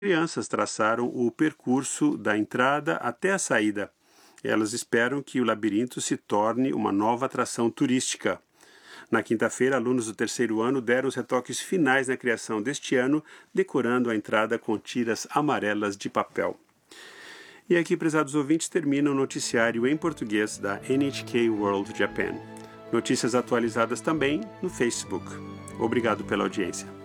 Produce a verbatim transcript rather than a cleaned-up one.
crianças traçaram o percurso da entrada até a saída. Elas esperam que o labirinto se torne uma nova atração turística. Na quinta-feira, alunos do terceiro ano deram os retoques finais na criação deste ano, decorando a entrada com tiras amarelas de papel. E aqui, prezados ouvintes, termina o noticiário em português da N H K World Japan. Notícias atualizadas também no Facebook. Obrigado pela audiência.